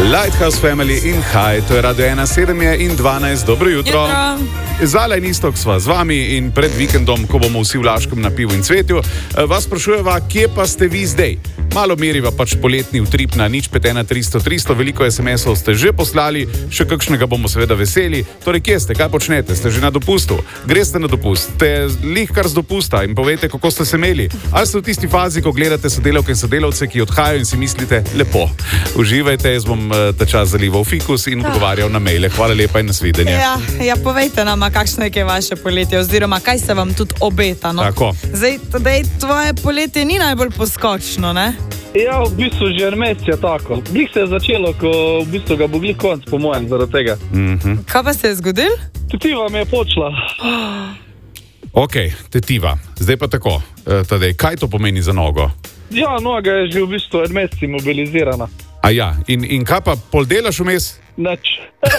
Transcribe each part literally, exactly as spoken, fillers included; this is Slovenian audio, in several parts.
Lighthouse Family in High, to je Radio ena, sedem je in dvanajst, dobro jutro. Zala in Istok sva z vami in pred vikendom, ko bomo vsi v Laškem na pivu in cvetju, vas sprašujeva, kje pa ste vi zdaj? Malo meriva pač poletni utrip na nič pet ena tristo tristo, veliko es em esov ste že poslali, še kakšnega bomo seveda veseli. Torej, kje ste, kaj počnete? Ste že na dopustu? Greste na dopust? Ste lih kar z dopusta in povejte, kako ste se imeli? Ali ste v tisti fazi, ko gledate sodelavke in sodelavce, ki odhajajo in si mislite, lepo, uživajte, jaz bom ta čas zalival fikus in odgovarjal na maile. Hvala lepa in nasvidenje. Ja, ja, povejte nam, kakšno je vaše poletje oziroma kaj se vam tudi obeta. No? Tako. Zdaj, tadej, tvoje poletje ni najbolj poskočno, ne? Ja, v bistvu že en mesec je tako. Glih se je začelo, ko v bistvu ga bo glih konc, po mojem, zaradi tega. Mm-hmm. Kaj pa se je zgodil? Tetiva me je počela. Ok, tetiva. Zdaj pa tako. E, tadej, kaj to pomeni za nogo? Ja, noga je že v bistvu en mesec imobilizirana. A ja, in, in kaj pa pol delaš vmes? Nič.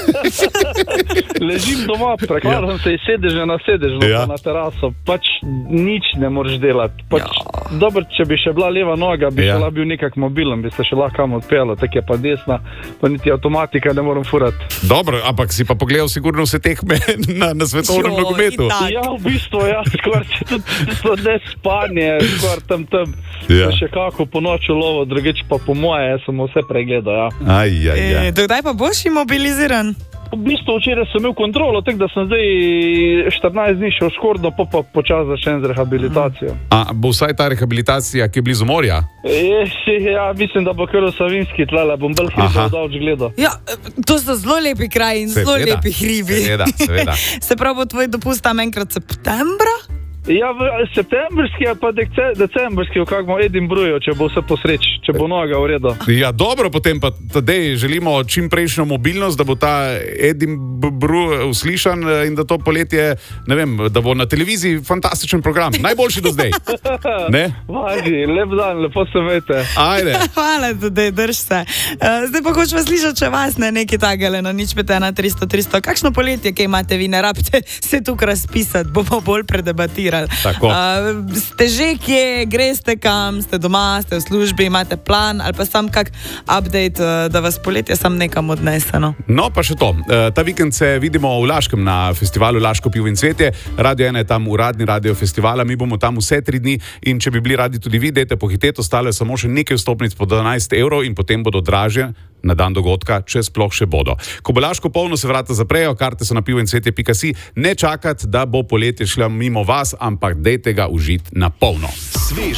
Ležim doma, prekladam ja. se iz sedeža na sedež, ja. na teraso. Pač nič ne moreš delati. Pač, ja. Dobro, če bi še bila leva noga, bi ja. šla bil nekak mobilen, bi se še lahko kam odpelo, tako je pa desna, pa niti avtomatika ne morem furati. Dobro, ampak si pa pogledal sigurno vse tekme na, na svetovnem nogometu. Ja, v bistvu, ja, skoraj tudi ne spanje, skoraj tam tam. Ja. Še kako po noču lovo, drugič pa po moje, jaz sem vse pregledal, ja. Aj, aj, aj. E, dokdaj pa boš imobiliziran? V bistvu včeraj sem imel kontrolo, tako da sem zdaj štirinajst dni še v Škordo, pa pa počas začnem z rehabilitacijo. A bo vsaj ta rehabilitacija, ki je blizu morja? E, ja, mislim, da bo kar v Savinski tlele, bom bolj hribov davč gledal. Ja, to so zelo lepi kraji in zelo lepi hribi. Seveda, seveda. Se pravi, bo tvoj dopust tam enkrat septembra? Ja, v septembrski ali pa dece, decembrski, kako bomo Edinburghu, če bo vse posreč, če bo noga v redu. Ja, dobro, potem pa tadej želimo čim prejšnjo mobilnost, da bo ta Edinburgh uslišan in da to poletje, ne vem, da bo na televiziji fantastičen program, najboljši do zdaj. Ne? Vagi, lep dan, lepo se vejte. Ajde. Hvala, tadej, drž se. Uh, zdaj pa hočem slišati, če vas ne neki tagale na nič pet ena tristo tristo. Kakšno poletje, kaj imate vi, ne rabite se tukaj razpisati, bomo bolj predebatirali. Uh, ste že kje, greste kam, ste doma, ste v službi, imate plan ali pa sam kak update, uh, da vas poletje sam nekam odnese? No, no pa še to. Uh, ta vikend se vidimo v Laškem na festivalu Laško pivo in cvetje. Radio ena je tam uradni radio festivala, mi bomo tam vse tri dni in če bi bili radi tudi vi, dajte pohiteti, ostale samo še nekaj vstopnic po dvanajst evrov in potem bodo dražje na dan dogodka, če sploh še bodo. Ko bo Laško polno, se vrata zaprejo, karte so na pivo in cvetje pika si. Ne čakati, da bo poletje šlo mimo vas, ampak dejte ga užiti na polno. Svež